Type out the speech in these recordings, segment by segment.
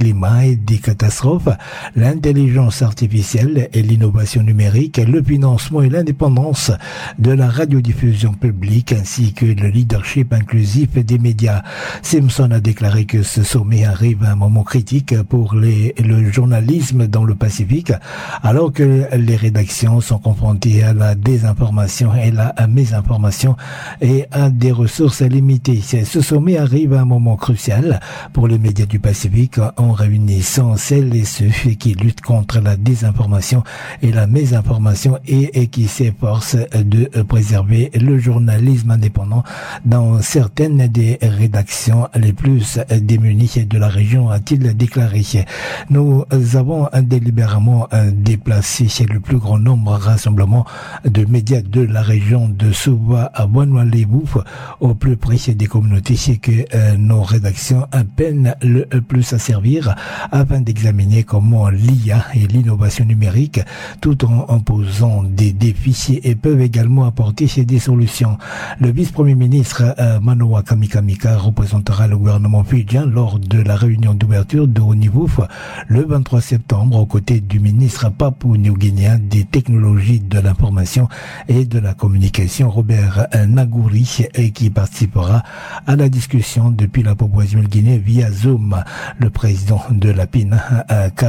climat et des catastrophes, l'intelligence artificielle et l'innovation numérique, le financement et l'indépendance de la radiodiffusion publique ainsi que le leadership inclusif des médias. Simpson a déclaré que ce sommet arrive à un moment critique pour le journalisme dans le Pacifique, alors que les rédactions sont confrontées à la désinformation et la mésinformation et à des ressources limitées. Ce sommet arrive à un moment crucial pour les médias du Pacifique en réunissant celles et ceux qui luttent contre la désinformation et la mésinformation et qui s'efforcent de préserver le journalisme indépendant dans certaines des rédactions les plus démunies de la région, a-t-il déclaré. Nous avons délibérément déplacé le plus grand nombre rassemblement de médias de la région de Suva à Wanwalewu au plus près des communautés que nos rédactions peinent le plus à servir afin d'examiner comment l'IA et l'innovation numérique tout en posant des défis et peuvent également apporter des solutions. Le vice-premier ministre Manoa Kamikamika représentera le gouvernement fidjien lors de la réunion d'ouverture de haut niveau le 23 septembre aux côtés du ministre papou-néo-guinéen des technologies de l'information et de la communication Robert Nagouri qui participera à la discussion depuis la Papouasie-Nouvelle-Guinée via Zoom. Le président de la PINA,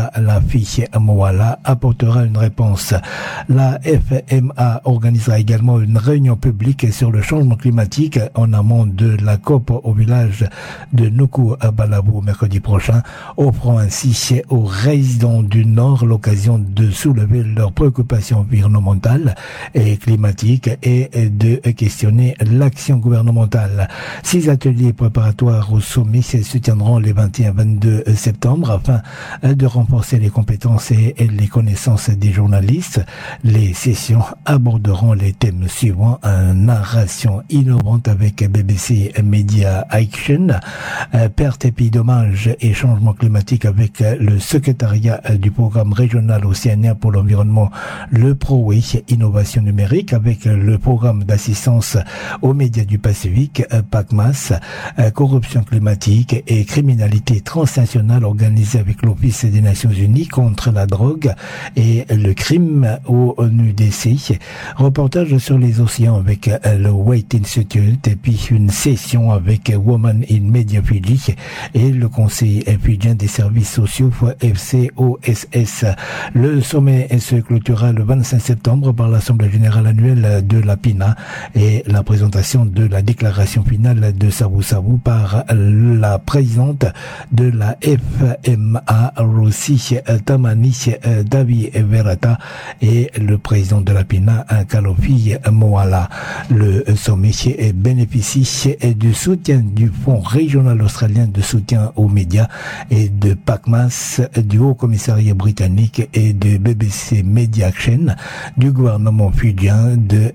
Kalafi Moala, apportera une réponse. La FMA organisera également une réunion publique sur le changement climatique en amont de la COP au village de Nuku Balabu mercredi prochain, offrant ainsi aux résidents du Nord l'occasion de soulever leurs préoccupations environnementales et climatiques et de questionner l'action gouvernementale. 6 ateliers préparatoires au sommet se tiendront les 21-22 septembre afin de renforcer les compétences et les connaissances des journalistes. Les sessions aborderont les thèmes suivants: narration innovante avec BBC Media Action, perte et puis dommages et changement climatique avec le secrétariat du programme régional océanien pour l'environnement, le PROWE, innovation numérique avec le programme d'assistance aux médias du Pacifique, PACMAS, corruption climatique et criminalité transnationale organisée avec l'Office des Nations Unies contre la drogue et le crime au NUDC, reportage sur les océans avec le Wait Institute et puis une session avec Women in Media Fiji et le Conseil fidjien des services sociaux FCOSS. Le sommet se clôturera le 25 septembre par l'Assemblée générale annuelle de la PINA et la présentation de la déclaration finale de Savu Savu par la présidente de la FMA, Rosi Tamani Davi Verata, et le président de la PINA, Kalofi Moala. Le sommet bénéficie du soutien du Fonds régional australien de soutien aux médias et de PACMAS, du Haut Commissariat britannique et de BBC Media Action, du gouvernement fidjien, de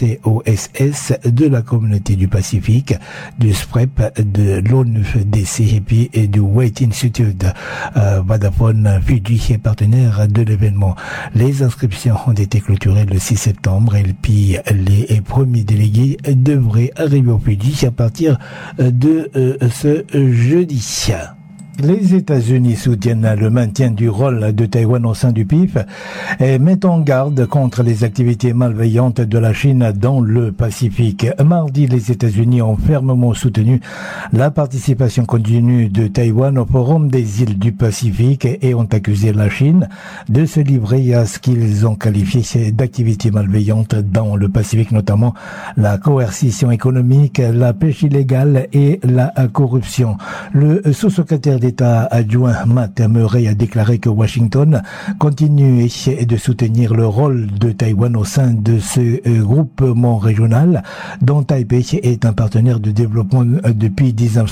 FCOSS, de la communauté du Pacifique, du SPREP, de l'ONU-DC et puis du Wait Institute. Vodafone Fiji est partenaire de l'événement. Les inscriptions ont été clôturées le 6 septembre et puis les premiers délégués devraient arriver au Fidji à partir de ce jeudi. Les États-Unis soutiennent le maintien du rôle de Taïwan au sein du PIF et mettent en garde contre les activités malveillantes de la Chine dans le Pacifique. Mardi, les États-Unis ont fermement soutenu la participation continue de Taïwan au Forum des îles du Pacifique et ont accusé la Chine de se livrer à ce qu'ils ont qualifié d'activités malveillantes dans le Pacifique, notamment la coercition économique, la pêche illégale et la corruption. Le sous-secrétaire d'État adjoint Matt Murray a déclaré que Washington continue de soutenir le rôle de Taïwan au sein de ce groupement régional dont Taipei est un partenaire de développement depuis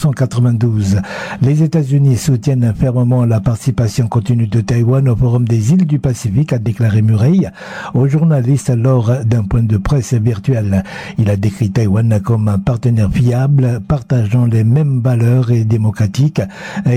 1992. Les États-Unis soutiennent fermement la participation continue de Taïwan au Forum des îles du Pacifique, a déclaré Murray aux journalistes lors d'un point de presse virtuel. Il a décrit Taïwan comme un partenaire fiable, partageant les mêmes valeurs et démocratiques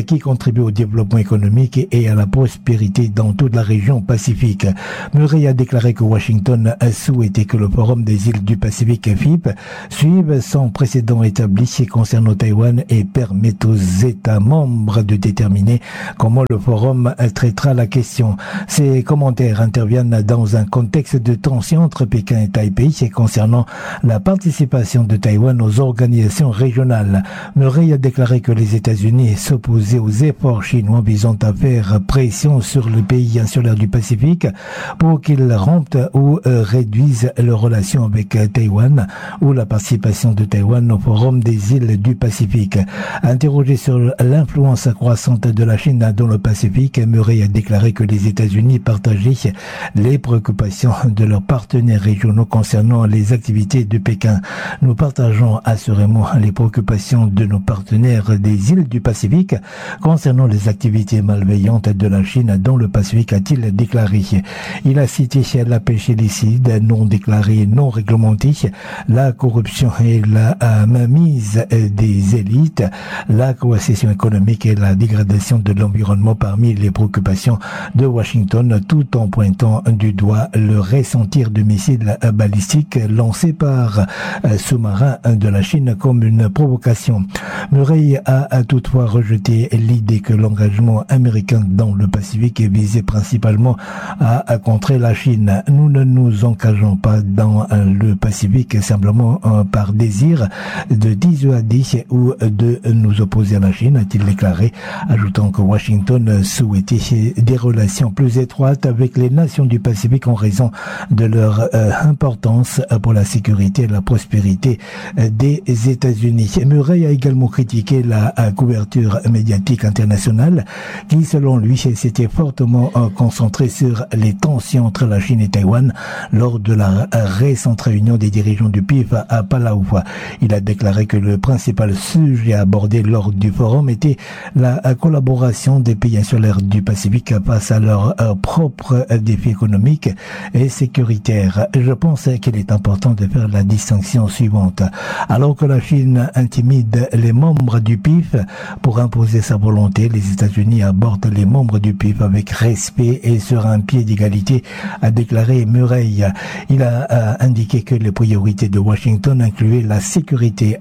qui contribue au développement économique et à la prospérité dans toute la région Pacifique. Murray a déclaré que Washington a souhaité que le Forum des îles du Pacifique FIP suive son précédent établi concernant Taïwan et permette aux États membres de déterminer comment le Forum traitera la question. Ces commentaires interviennent dans un contexte de tension entre Pékin et Taipei concernant la participation de Taïwan aux organisations régionales. Murray a déclaré que les États-Unis s'opposaient aux efforts chinois visant à faire pression sur les pays insulaires du Pacifique pour qu'ils rompent ou réduisent leurs relations avec Taïwan ou la participation de Taïwan au Forum des îles du Pacifique. Interrogé sur l'influence croissante de la Chine dans le Pacifique, Murray a déclaré que les États-Unis partageaient les préoccupations de leurs partenaires régionaux concernant les activités de Pékin. Nous partageons assurément les préoccupations de nos partenaires des îles du Pacifique concernant les activités malveillantes de la Chine dans le Pacifique, a-t-il déclaré. Il a cité la pêche illicite, non déclarée, non réglementée, la corruption et la mainmise des élites, la coercition économique et la dégradation de l'environnement parmi les préoccupations de Washington, tout en pointant du doigt le ressentir de missiles balistiques lancés par sous-marins de la Chine comme une provocation. Murray a toutefois rejeté l'idée que l'engagement américain dans le Pacifique est visé principalement à contrer la Chine. Nous ne nous engageons pas dans le Pacifique simplement par désir de dissuader ou de nous opposer à la Chine, a-t-il déclaré, ajoutant que Washington souhaitait des relations plus étroites avec les nations du Pacifique en raison de leur importance pour la sécurité et la prospérité des États-Unis. Murray a également critiqué la couverture médiatique internationale qui, selon lui, s'était fortement concentrée sur les tensions entre la Chine et Taïwan lors de la récente réunion des dirigeants du PIF à Palau. Il a déclaré que le principal sujet abordé lors du forum était la collaboration des pays insulaires du Pacifique face à leurs propres défis économiques et sécuritaires. Je pense qu'il est important de faire la distinction suivante. Alors que la Chine intimide les membres du PIF pour imposer sa volonté, les États-Unis abordent les membres du PIF avec respect et sur un pied d'égalité, a déclaré Murray. Il a indiqué que les priorités de Washington incluaient la sécurité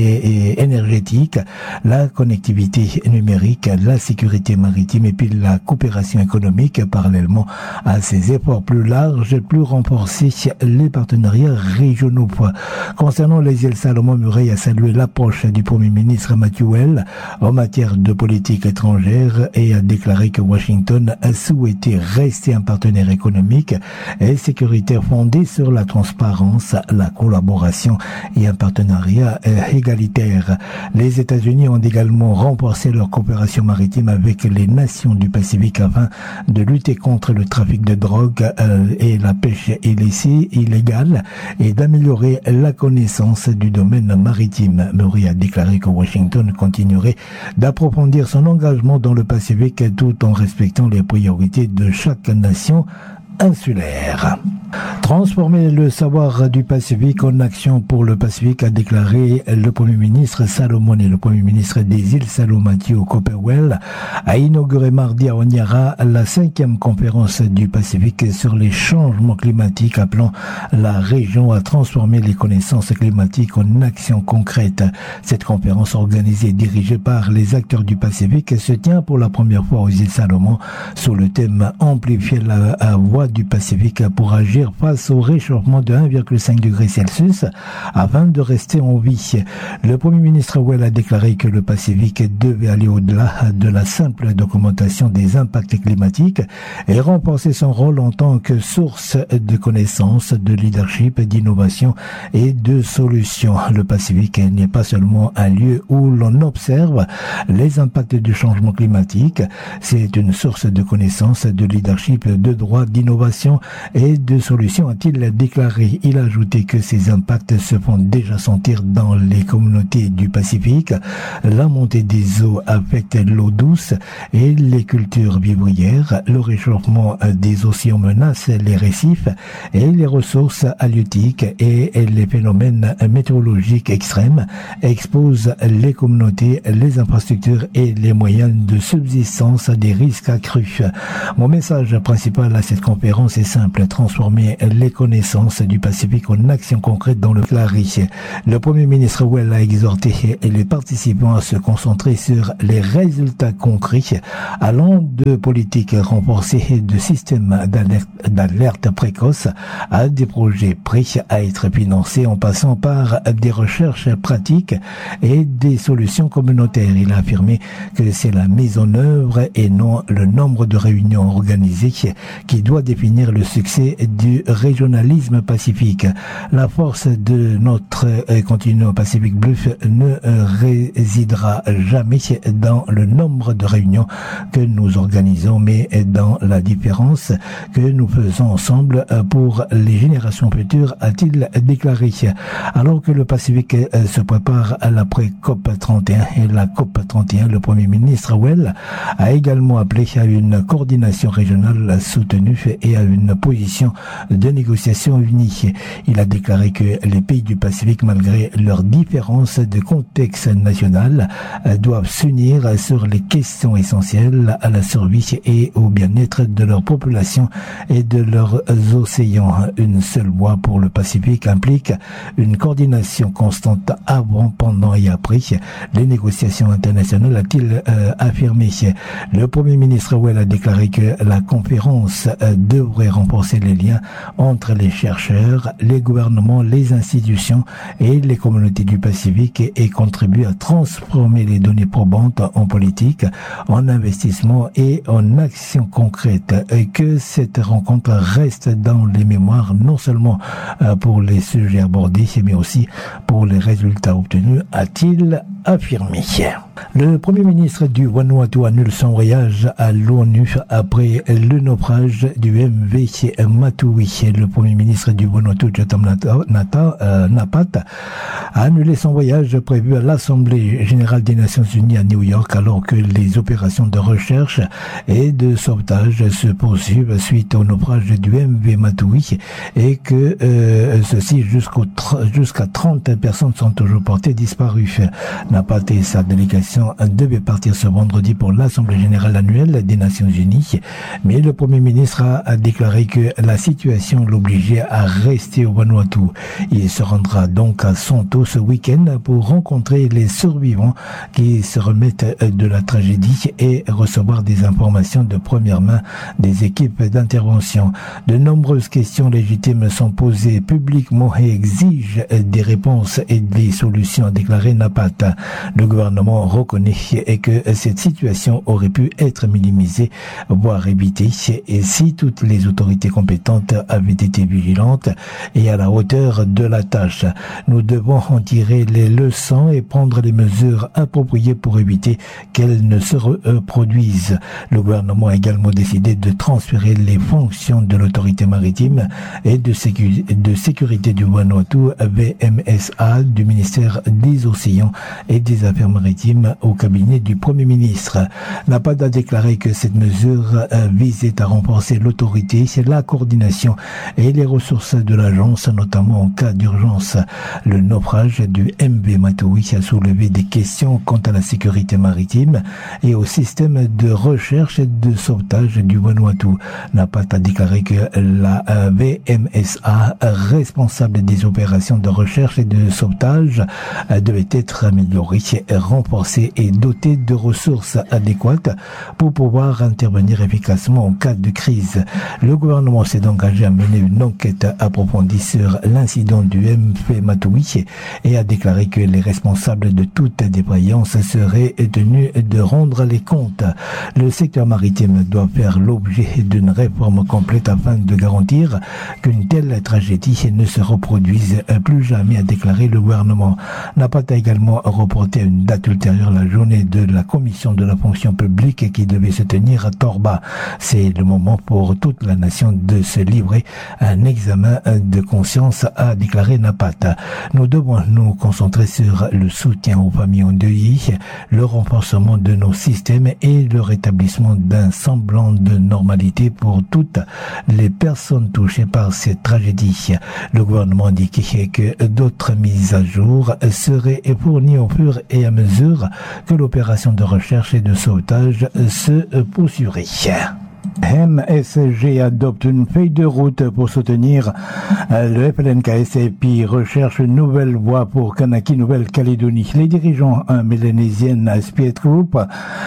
énergétique, la connectivité numérique, la sécurité maritime et puis la coopération économique. Parallèlement à ces efforts plus larges et plus renforcés, les partenariats régionaux. Concernant les îles Salomon, Murray a salué l'approche du Premier ministre Matthew Welles en matière de politique étrangère et a déclaré que Washington a souhaité rester un partenaire économique et sécuritaire fondé sur la transparence, la collaboration et un partenariat égalitaire. Les États-Unis ont également renforcé leur coopération maritime avec les nations du Pacifique afin de lutter contre le trafic de drogue et la pêche illégale et d'améliorer la connaissance du domaine maritime. Murray a déclaré que Washington continuerait d'approfondir son engagement dans le Pacifique tout en respectant les priorités de chaque nation insulaire. Transformer le savoir du Pacifique en action pour le Pacifique, a déclaré le Premier ministre Salomon. Et le Premier ministre des îles Salomon, Matthew Copperwell, a inauguré mardi à Honiara la 5e conférence du Pacifique sur les changements climatiques, appelant la région à transformer les connaissances climatiques en actions concrètes. Cette conférence, organisée et dirigée par les acteurs du Pacifique, se tient pour la première fois aux îles Salomon sous le thème « Amplifier la voix du Pacifique pour agir face au réchauffement de 1,5 degré Celsius afin de rester en vie ». Le Premier ministre Well a déclaré que le Pacifique devait aller au-delà de la simple documentation des impacts climatiques et renforcer son rôle en tant que source de connaissances, de leadership, d'innovation et de solutions. Le Pacifique n'est pas seulement un lieu où l'on observe les impacts du changement climatique, c'est une source de connaissances, de leadership, de droit, d'innovation d'innovation et de solutions, a-t-il déclaré. Il a ajouté que ces impacts se font déjà sentir dans les communautés du Pacifique. La montée des eaux affecte l'eau douce et les cultures vivrières. Le réchauffement des océans menace les récifs et les ressources halieutiques, et les phénomènes météorologiques extrêmes exposent les communautés, les infrastructures et les moyens de subsistance à des risques accrus. Mon message principal à cette conférence est simple: transformer les connaissances du Pacifique en actions concrètes dans le Clary. Le Premier ministre Well a exhorté les participants à se concentrer sur les résultats concrets, allant de politiques renforcées, de systèmes d'alerte précoce à des projets prêts à être financés, en passant par des recherches pratiques et des solutions communautaires. Il a affirmé que c'est la mise en œuvre et non le nombre de réunions organisées qui doit définir le succès du régionalisme pacifique. La force de notre continent Pacific Bluff ne résidera jamais dans le nombre de réunions que nous organisons, mais dans la différence que nous faisons ensemble pour les générations futures, a-t-il déclaré. Alors que le Pacifique se prépare à l'après-COP 31 et la COP 31, le Premier ministre Well a également appelé à une coordination régionale soutenue et à une position de négociation unie. Il a déclaré que les pays du Pacifique, malgré leurs différences de contexte national, doivent s'unir sur les questions essentielles à la survie et au bien-être de leur population et de leurs océans. Une seule voie pour le Pacifique implique une coordination constante avant, pendant et après les négociations internationales, a-t-il affirmé. Le Premier ministre Well a déclaré que la conférence devrait renforcer les liens entre les chercheurs, les gouvernements, les institutions et les communautés du Pacifique et contribuer à transformer les données probantes en politique, en investissement et en actions concrètes. Et que cette rencontre reste dans les mémoires, non seulement pour les sujets abordés, mais aussi pour les résultats obtenus, a-t-il affirmé. Le Premier ministre du Vanuatu annule son voyage à l'ONU après le naufrage du MV Matui. Le Premier ministre du Vanuatu, Jotam Napat, a annulé son voyage prévu à l'Assemblée générale des Nations Unies à New York, alors que les opérations de recherche et de sauvetage se poursuivent suite au naufrage du MV Matui, et que ceci jusqu'à 30 personnes sont toujours portées disparues. Napat et sa délégation devaient partir ce vendredi pour l'Assemblée générale annuelle des Nations Unies, mais le Premier ministre a déclaré que la situation l'obligeait à rester au Vanuatu. Il se rendra donc à Sonto ce week-end pour rencontrer les survivants qui se remettent de la tragédie et recevoir des informations de première main des équipes d'intervention. De nombreuses questions légitimes sont posées publiquement et exigent des réponses et des solutions, a déclaré Napat. Le gouvernement reconnaît que cette situation aurait pu être minimisée, voire évitée, et si toutes les autorités compétentes avaient été vigilantes et à la hauteur de la tâche. Nous devons en tirer les leçons et prendre les mesures appropriées pour éviter qu'elles ne se reproduisent. Le gouvernement a également décidé de transférer les fonctions de l'autorité maritime et de sécurité du Vanuatu, VMSA, du ministère des Océans et des Affaires maritimes au cabinet du Premier ministre. Napad a déclaré que cette mesure visait à renforcer l'autorité, la coordination et les ressources de l'agence, notamment en cas d'urgence. Le naufrage du MV Matui a soulevé des questions quant à la sécurité maritime et au système de recherche et de sauvetage du Vanuatu. Napad a déclaré que la VMSA, responsable des opérations de recherche et de sauvetage, devait être améliorée, renforcée et dotée de ressources adéquates pour pouvoir intervenir efficacement en cas de crise. Le gouvernement s'est engagé à mener une enquête approfondie sur l'incident du MV Matui et a déclaré que les responsables de toute défaillance seraient tenus de rendre les comptes. Le secteur maritime doit faire l'objet d'une réforme complète afin de garantir qu'une telle tragédie ne se reproduise plus jamais, a déclaré le gouvernement. Napat a également reporté à une date ultérieure la journée de la commission de la fonction publique qui devait se tenir à Torba. C'est le moment pour toute la nation de se livrer à un examen de conscience, a déclaré Napata. Nous devons nous concentrer sur le soutien aux familles endeuillées, le renforcement de nos systèmes et le rétablissement d'un semblant de normalité pour toutes les personnes touchées par cette tragédie. Le gouvernement indiquait que d'autres mises à jour seraient fournies au fur et à mesure que l'opération de recherche et de sauvetage se poursuivrait. MSG adopte une feuille de route pour soutenir le FLNKS et puis recherche une nouvelle voie pour Kanaki Nouvelle-Calédonie. Les dirigeants mélanésiennes Spirit Group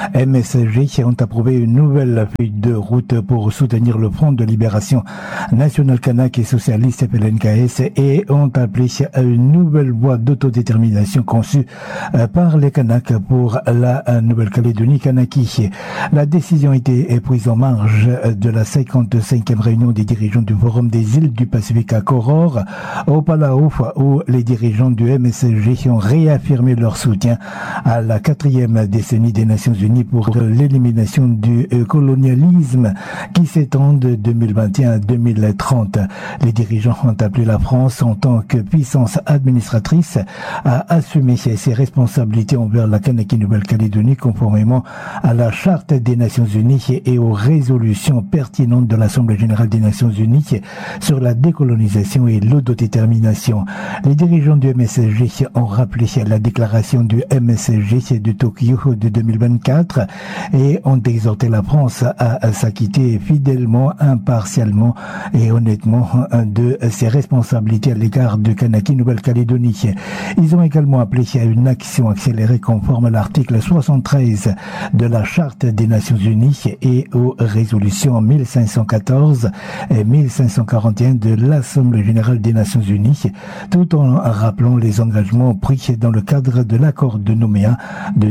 MSG ont approuvé une nouvelle feuille de route pour soutenir le Front de Libération National Kanak et Socialiste FLNKS et ont appelé à une nouvelle voie d'autodétermination conçue par les Kanaks pour la Nouvelle-Calédonie Kanaki. La décision a été prise en marge de la 55e réunion des dirigeants du Forum des îles du Pacifique à Koror, au Palau, où les dirigeants du MSG ont réaffirmé leur soutien à la 4e décennie des Nations Unies pour l'élimination du colonialisme qui s'étend de 2021 à 2030. Les dirigeants ont appelé la France en tant que puissance administratrice à assumer ses responsabilités envers la Kanaki Nouvelle-Calédonie conformément à la Charte des Nations Unies et aux résolutions pertinentes de l'Assemblée Générale des Nations Unies sur la décolonisation et l'autodétermination. Les dirigeants du MSG ont rappelé la déclaration du MSG de Tokyo de 2024 et ont exhorté la France à s'acquitter fidèlement, impartialement et honnêtement de ses responsabilités à l'égard de Kanaki Nouvelle-Calédonie. Ils ont également appelé à une action accélérée conforme à l'article 73 de la Charte des Nations Unies et aux résolutions 1514 et 1541 de l'Assemblée Générale des Nations Unies, tout en rappelant les engagements pris dans le cadre de l'accord de Nouméa de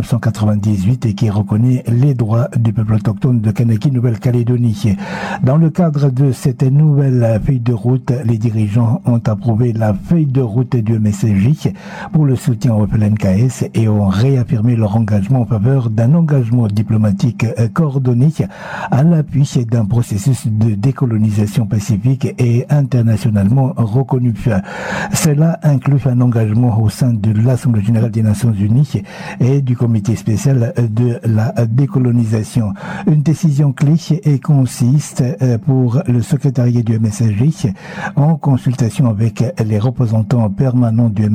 1998 et qui reconnaît les droits du peuple autochtone de Kanaki Nouvelle-Calédonie. Dans le cadre de cette nouvelle feuille de route, les dirigeants ont approuvé la feuille de route du MSJ pour le soutien au FLNKS et ont réaffirmé leur engagement en faveur d'un engagement diplomatique coordonné à l'appui d'un processus de décolonisation pacifique et internationalement reconnu. Cela inclut un engagement au sein de l'Assemblée Générale des Nations Unies et du Comité spécial de la décolonisation. Une décision clé et consiste pour le secrétariat du MSJ, en consultation avec les représentants permanents du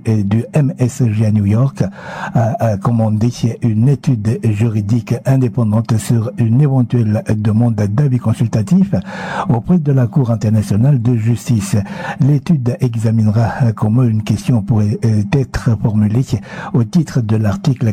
MSJ à New York, à commander une étude juridique indépendante sur une éventuelle demande d'avis consultatif auprès de la Cour internationale de justice. L'étude examinera comment une question pourrait être formulée au titre de l'article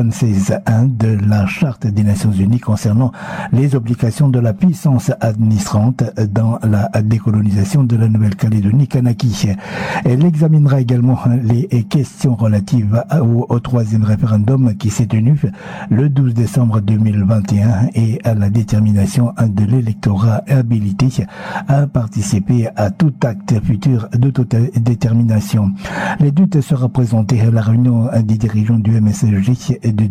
96.1 de la Charte des Nations Unies concernant les obligations de la puissance administrante dans la décolonisation de la Nouvelle-Calédonie Kanaki. Elle examinera également les questions relatives au troisième référendum qui s'est tenu le 12 décembre 2021 et à la détermination de l'électorat habilité à participer à tout acte futur d'autodétermination. L'étude sera présentée à la réunion des dirigeants du MSJ de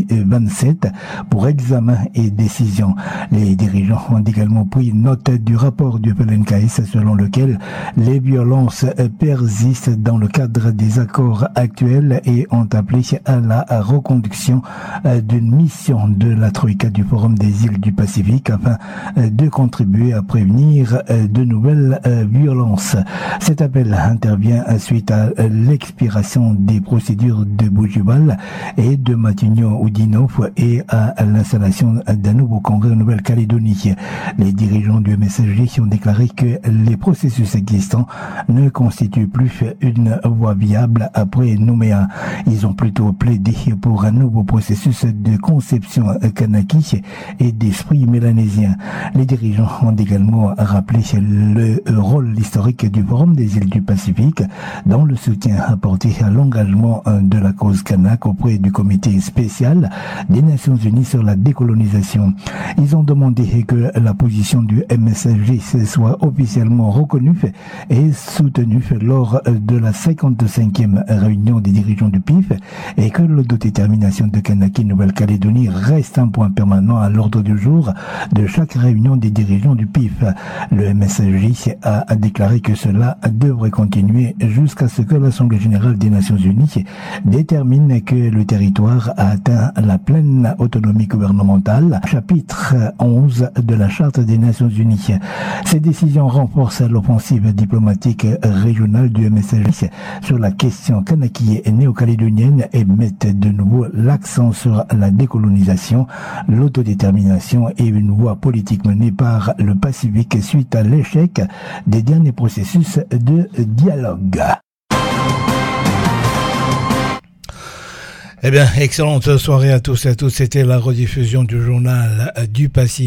2027 pour examen et décision. Les dirigeants ont également pris note du rapport du FLNKS selon lequel les violences persistent dans le cadre des accords actuels et ont appelé à la reconduction d'une mission de la Troïka du Forum des îles du Pacifique afin de contribuer à prévenir de nouvelles violences. Cet appel intervient suite à l'expiration des procédures de Bougival et de Matignon-Oudinot et à l'installation d'un nouveau congrès en Nouvelle-Calédonie. Les dirigeants du MSJ ont déclaré que les processus existants ne constituent plus une voie viable après Nouméa. Ils ont plutôt plaidé pour un nouveau processus de conception kanaki et d'esprit mélanésien. Les dirigeants ont également rappelé le rôle historique du Forum des îles du Pacifique dans le soutien apporté à l'engagement de la cause kanak auprès du Comité spécial des Nations Unies sur la décolonisation. Ils ont demandé que la position du MSJ soit officiellement reconnue et soutenue lors de la 55e réunion des dirigeants du PIF et que l'autodétermination de Kanaki Nouvelle-Calédonie reste un point permanent à l'ordre du jour jour de chaque réunion des dirigeants du PIF. Le MSJ a déclaré que cela devrait continuer jusqu'à ce que l'Assemblée générale des Nations unies détermine que le territoire a atteint la pleine autonomie gouvernementale. Chapitre 11 de la Charte des Nations unies. Ces décisions renforcent l'offensive diplomatique régionale du MSJ sur la question kanakie et néo-calédonienne et mettent de nouveau l'accent sur la décolonisation, l'autodétermination et une voie politique menée par le Pacifique suite à l'échec des derniers processus de dialogue. Eh bien, excellente soirée à tous et à toutes. C'était la rediffusion du journal du Pacifique.